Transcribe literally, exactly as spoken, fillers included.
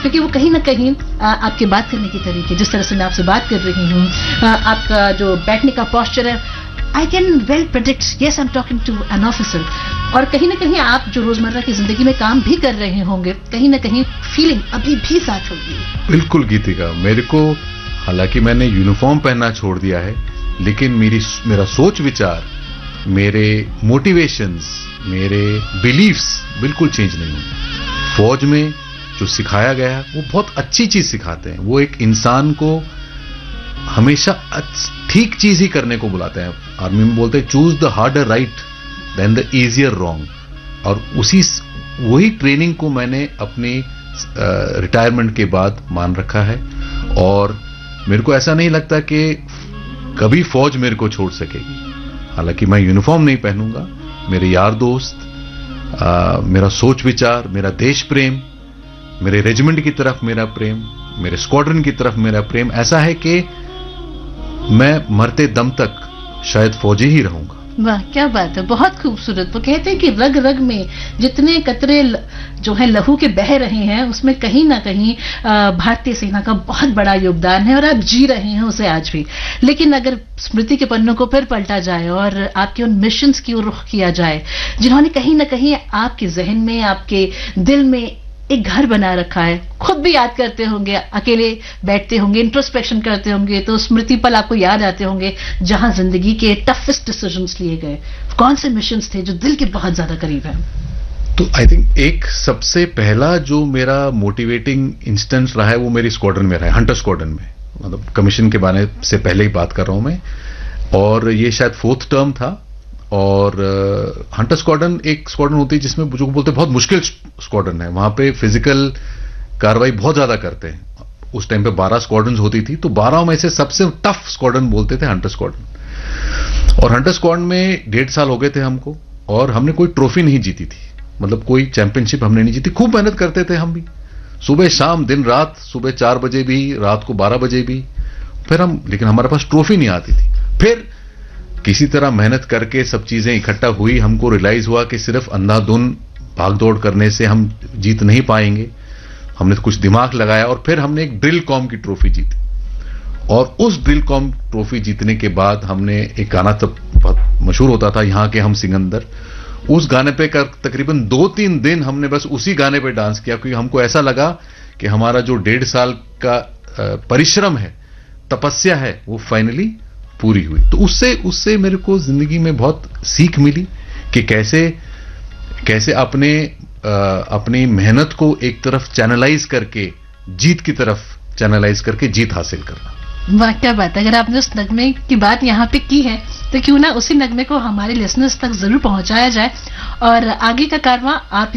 क्योंकि वो कहीं ना कहीं आ, आपके बात करने के तरीके, जिस तरह से मैं आपसे बात कर रही हूँ, आपका जो बैठने का पोस्चर है, I can well predict, yes I am talking to an officer. और कहीं ना कहीं आप जो रोजमर्रा की जिंदगी में काम भी कर रहे होंगे, कहीं ना कहीं फीलिंग अभी भी साथ होगी। बिल्कुल गीतिका, मेरे को हालांकि मैंने यूनिफॉर्म पहनना छोड़ दिया है, लेकिन मेरी मेरा सोच विचार, मेरे मोटिवेशंस, मेरे बिलीफ्स बिल्कुल चेंज नहीं हुए। फौज में जो सिखाया गया है वो बहुत अच्छी चीज सिखाते हैं। वो एक इंसान को हमेशा ठीक चीज ही करने को बुलाते हैं। आर्मी में बोलते हैं choose the harder right then the easier wrong. और उसी वही ट्रेनिंग को मैंने अपनी रिटायरमेंट के बाद मान रखा है। और मेरे को ऐसा नहीं लगता कि कभी फौज मेरे को छोड़ सकेगी। हालांकि मैं यूनिफॉर्म नहीं पहनूंगा, मेरे यार दोस्त, आ, मेरा सोच विचार, मेरा देश प्रेम, मेरे रेजिमेंट की तरफ मेरा प्रेम, मेरे स्क्वाड्रन की तरफ मेरा प्रेम ऐसा है कि मैं मरते दम तक शायद फौजी ही रहूंगा। वाह, क्या बात है, बहुत खूबसूरत। वो कहते हैं कि रग रग में जितने कतरे जो है लहू के बह रहे हैं, उसमें कहीं ना कहीं भारतीय सेना का बहुत बड़ा योगदान है और आप जी रहे हैं उसे आज भी। लेकिन अगर स्मृति के पन्नों को फिर पलटा जाए और आपके उन मिशंस की ओर रुख किया जाए जिन्होंने कहीं ना कहीं आपके जहन में, आपके दिल में एक घर बना रखा है, खुद भी याद करते होंगे, अकेले बैठते होंगे, इंट्रोस्पेक्शन करते होंगे, तो स्मृति पल आपको याद आते होंगे जहां जिंदगी के टफेस्ट डिसीजंस लिए गए। कौन से मिशंस थे जो दिल के बहुत ज्यादा करीब हैं? तो आई थिंक एक सबसे पहला जो मेरा मोटिवेटिंग इंस्टेंस रहा है वो मेरी स्क्वाड्रन में रहा है, हंटर स्क्वाड्रन में। मतलब कमीशन के बारे से पहले ही बात कर रहा हूं मैं, और ये शायद फोर्थ टर्म था। और हंटर स्क्वाड्रन एक स्क्वाड्रन होती है जिसमें जो बोलते हैं बहुत मुश्किल स्क्वाड्रन है। वहां पे फिजिकल कार्रवाई बहुत ज्यादा करते हैं। उस टाइम पे बारह स्क्वाड्रन होती थी, तो बारह में से सबसे टफ स्क्वाड्रन बोलते थे हंटर स्क्वाड्रन। और हंटर स्क्वाड्रन में डेढ़ साल हो गए थे हमको, और हमने कोई ट्रॉफी नहीं जीती थी, मतलब कोई चैंपियनशिप हमने नहीं जीती। खूब मेहनत करते थे हम भी, सुबह शाम दिन रात, सुबह चार बजे भी, रात को बारह बजे भी। फिर हम, लेकिन हमारे पास ट्रॉफी नहीं आती थी। फिर किसी तरह मेहनत करके सब चीजें इकट्ठा हुई, हमको रियलाइज हुआ कि सिर्फ अंधाधुन भाग दौड़ करने से हम जीत नहीं पाएंगे। हमने कुछ दिमाग लगाया और फिर हमने एक ड्रिल कॉम की ट्रॉफी जीती। और उस ड्रिल कॉम ट्रॉफी जीतने के बाद हमने एक गाना तब बहुत मशहूर होता था, यहाँ के हम सिकंदर, उस गाने पे तकरीबन दो तीन दिन हमने बस उसी गाने पे डांस किया, क्योंकि हमको ऐसा लगा कि हमारा जो डेढ़ साल का परिश्रम है, तपस्या है, वो फाइनली पूरी हुई। तो उससे उससे मेरे को जिंदगी में बहुत सीख मिली कि कैसे कैसे अपने आ, अपनी मेहनत को एक तरफ चैनलाइज करके जीत की तरफ चैनलाइज करके जीत हासिल करना। वाह, क्या बात है। अगर आपने उस नगमे की बात यहाँ पे की है तो क्यों ना उसी नगमे को हमारे लिसनर्स तक जरूर पहुंचाया जाए और आगे का कारवां आप